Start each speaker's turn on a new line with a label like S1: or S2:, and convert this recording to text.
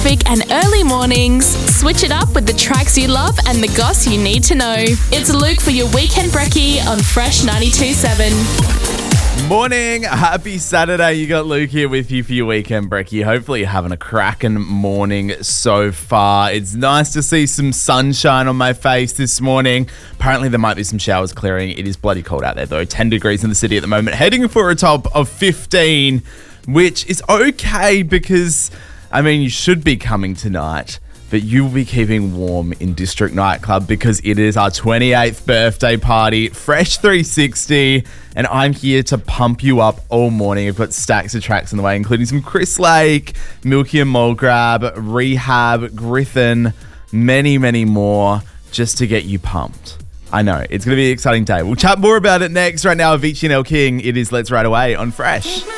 S1: traffic and early mornings, switch it up with the tracks you love and the goss you need to know. It's Luke for your Weekend Brekkie on Fresh 92.7.
S2: Morning, happy Saturday. You got Luke here with you for your Weekend Brekkie. Hopefully you're having a cracking morning so far. It's nice to see some sunshine on my face this morning. Apparently there might be some showers clearing. It is bloody cold out there though. 10 degrees in the city at the moment. Heading for a top of 15, which is okay because, you should be coming tonight. But you will be keeping warm in District Nightclub because it is our 28th birthday party, Fresh 360, and I'm here to pump you up all morning. I've got stacks of tracks on the way, including some Chris Lake, Milky and Mulgrab, Rehab, Griffin, many, many more, just to get you pumped. I know, it's going to be an exciting day. We'll chat more about it next. Right now, Avicii and El King, it is Let's Ride Away on Fresh.